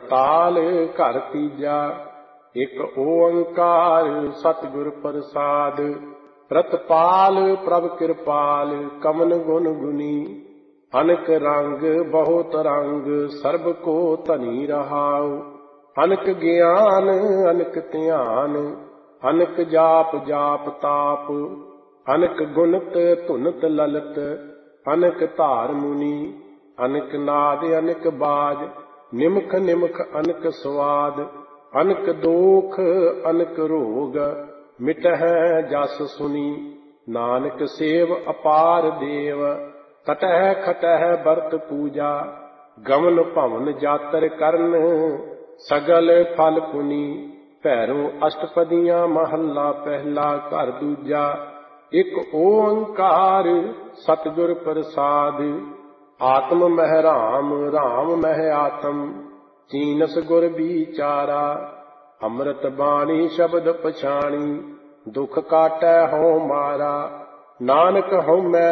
करताल घर तीजा। एक ओंकार सतगुर प्रसाद। प्रतपाल प्रभ कृपाल कमन गुण गुनी। अनक रंग बहुत रंग सर्ब को धनी रहाउ। अनक ज्ञान अनक ध्यान अनक जाप जाप ताप। अनक गुणत धुनत ललत अनक धार मुनि। अनक नाद अनक बाज निमख निमख अनक स्वाद। अनक दोख अनक रोग मिटहै जस सुनी। नानक सेव अपार देव कटह खटह बरत पूजा। गमन भवन जातर करन सगल फल पुनी। भैरो अष्टपदियां महला पहला घर दूजा। एक ओंकार सतगुर प्रसाद। आत्म मह राम राम मह आत्म चीनस गुर बिचारा। अमृत बाणी शब्द पछाणी दुख काटै हਉ मारा। नानक हਉ मैं